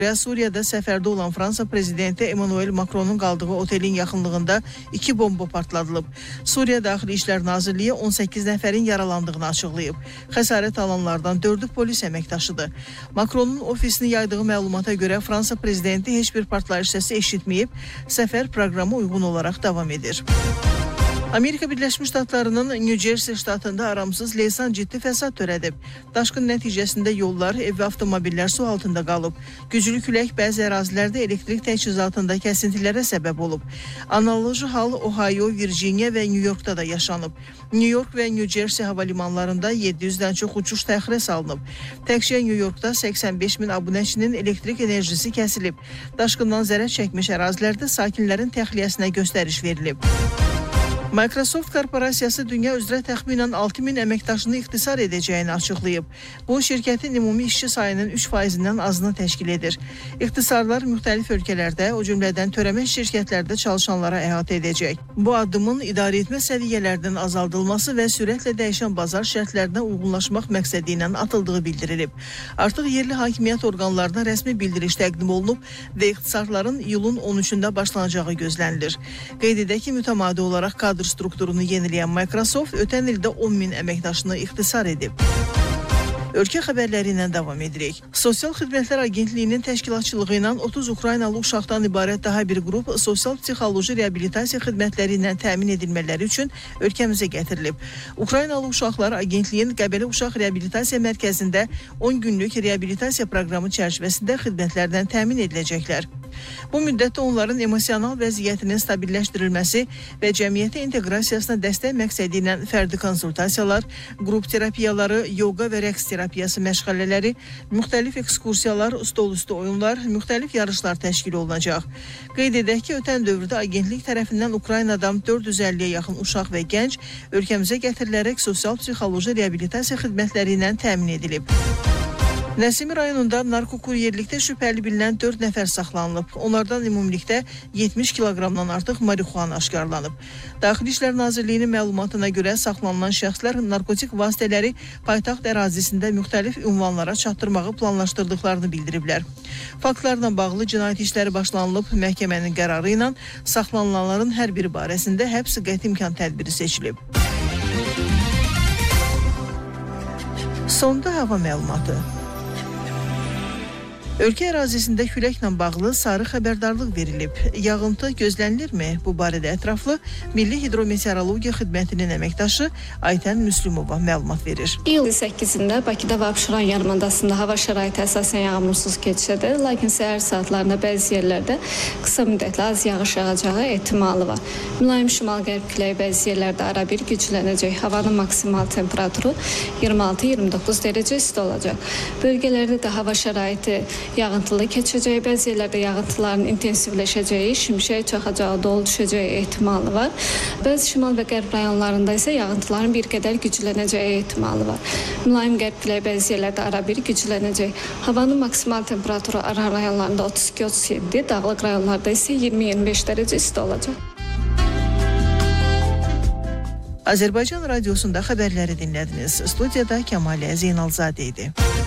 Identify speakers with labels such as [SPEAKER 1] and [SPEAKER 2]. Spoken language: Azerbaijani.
[SPEAKER 1] Suriyada səfərdə olan Fransa prezidenti Emmanuel Macronun qaldığı otelin yaxınlığında 2 bomba partladılıb. Suriya Daxili İşlər Nazirliyi 18 nəfərin yaralandığını açıqlayıb. Xəsarət alanlardan 4'ü polis əməkdaşıdır. Macronun ofisini yaydığı məlumata görə Fransa prezidenti heç bir partlayış səsi eşitməyib, səfər proqramı uyğun olaraq davam edir. Amerika Birləşmiş Ştatlarının New Jersey ştatında aramsız leysan ciddi fəsad törədib. Daşqın nəticəsində yollar, ev və avtomobillər su altında qalıb. Güclü külək bəzi ərazilərdə elektrik təchizatında kəsintilərə səbəb olub. Analoji hal Ohio, Virginia və New Yorkda da yaşanıb. New York və New Jersey hava limanlarında 700-dən çox uçuş təxirə salınıb. Təkcə New Yorkda 85 min abunəçinin elektrik enerjisi kəsilib. Daşqından zərər çəkmiş ərazilərdə sakinlərin təxliyəsinə göstəriş verilib. Microsoft korporasiyası dünya üzrə təxminən 6000 əməkdaşını ixtisar edəcəyini açıqlayıb. Bu, şirkətin ümumi işçi sayının 3%-dən azını təşkil edir. İxtisarlar müxtəlif ölkələrdə, o cümlədən törəmə şirkətlərdə çalışanlara əhatə edəcək. Bu addımın idarəetmə səviyyələrinin azaldılması və sürətlə dəyişən bazar şərtlərinə uyğunlaşmaq məqsədi ilə atıldığı bildirilib. Artıq yerli hakimiyyət orqanlarına rəsmi bildiriş təqdim olunub və ixtisarların iyulun 13-də başlanacağı gözlənilir. Qeyd edək ki, mütəmadi olaraq kadr strukturunu yeniləyən Microsoft ötən ildə 10 min əməkdaşını ixtisar edib. Ölkə xəbərləri ilə davam edirik. Sosial Xidmətlər Agentliyinin təşkilatçılığı ilə 30 Ukraynalı uşaqdan ibarət daha bir qrup sosial-psixoloji reabilitasiya xidmətləri ilə təmin edilmələri üçün ölkəmizə gətirilib. Ukraynalı uşaqlar Agentliyin Qəbələ Uşaq Reabilitasiya Mərkəzində 10 günlük reabilitasiya proqramı çərçivəsində xidmətlərdən təmin ediləcəklər. Bu müddətdə onların emosional vəziyyətinin stabilləşdirilməsi və cəmiyyətə inteqrasiyasına dəstək məqsədi ilə fərdi konsultasiyalar, qrup terapiyaları, yoga və rəqs terapiyası məşğələləri, müxtəlif ekskursiyalar, stolüstü oyunlar, müxtəlif yarışlar təşkil olunacaq. Qeyd edək ki, ötən dövrdə agentlik tərəfindən Ukraynadan 450-yə yaxın uşaq və gənc ölkəmizə gətirilərək sosial-psixoloji reabilitasiya xidmətləri ilə təmin edilib. Nəsimi rayonunda narkokuryerlikdə şübhəli bilinən 4 nəfər saxlanılıb. Onlardan ümumilikdə 70 kiloqramdan artıq marihuana aşkarlanıb. Daxili İşlər Nazirliyinin məlumatına görə saxlanılan şəxslər narkotik vasitələri paytaxt ərazisində müxtəlif ünvanlara çatdırmağı planlaşdırdıqlarını bildiriblər. Faktlarla bağlı cinayət işləri başlanılıb, məhkəmənin qərarı ilə saxlanılanların hər biri barəsində həbs qəti imkan tədbiri seçilib. Sonda hava məlumatı. Ölkə ərazisində küləklə bağlı sarı xəbərdarlıq verilib. Yağıntı gözlənilirmi? Bu barədə ətraflı Milli Hidrometeorologiya Xidmətinin əməkdaşı Aytən Müslümova məlumat verir.
[SPEAKER 2] İyul 8-də Bakıda və Abşeron yarımadasında hava şəraiti əsasən yağmursuz keçəcəkdir, lakin səhər saatlarında bəzi yerlərdə qısa müddətli az yağış yağacağı ehtimalı var. Mülayim şimal-qərb küləyi bəzi yerlərdə arabir güclənəcək. Havanın maksimal temperaturu 26-29 dərəcə isti olacaq. Bölgələrdə də hava şəraiti yağıntılı keçəcəyi, bəzi yerlərdə yağıntıların intensivləşəcəyi, şimşək çaxacağı, dolu düşəcəyi ehtimalı var. Bəzi şimal və qərb rayonlarında isə yağıntıların bir qədər güclənəcəyi ehtimalı var. Mülayim qərb küləyi bəzi yerlərdə arabir güclənəcək. Havanın maksimal temperaturu Aran rayonlarında 32-37, dağlıq rayonlarda isə 20-25 dərəcə isti olacaq.
[SPEAKER 1] Azərbaycan Radiosunda xəbərləri dinlədiniz. Studiyada Kəmalə Zeynalzadə idi.